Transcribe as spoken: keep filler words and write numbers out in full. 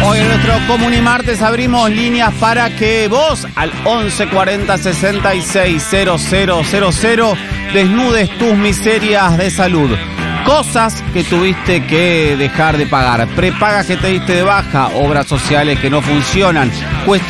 Hoy en nuestro Comunimartes abrimos líneas para que vos al once cuarenta sesenta y seis cero cero cero cero desnudes tus miserias de salud. Cosas que tuviste que dejar de pagar, prepagas que te diste de baja, obras sociales que no funcionan, cuestiones